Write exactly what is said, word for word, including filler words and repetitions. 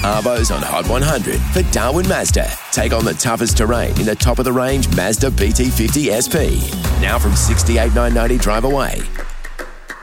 Arvos on Hot one hundred for Darwin Mazda. Take on the toughest terrain in the top-of-the-range Mazda B T fifty S P. Now from sixty-eight thousand nine hundred ninety drive away.